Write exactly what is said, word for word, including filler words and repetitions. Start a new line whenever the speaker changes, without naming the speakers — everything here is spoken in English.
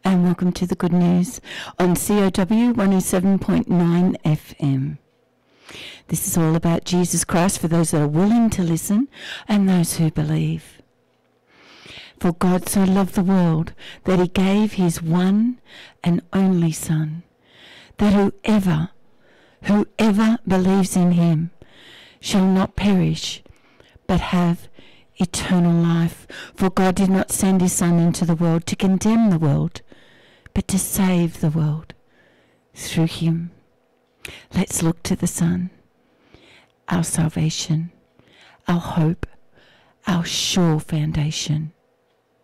and welcome to the Good News on C O W one oh seven point nine F M. This is all about Jesus Christ for those that are willing to listen and those who believe. For God so loved the world that he gave his one and only Son, that whoever, whoever believes in him shall not perish, but have eternal life. For God did not send his Son into the world to condemn the world, but to save the world through him. Let's look to the Son, our salvation, our hope, our sure foundation.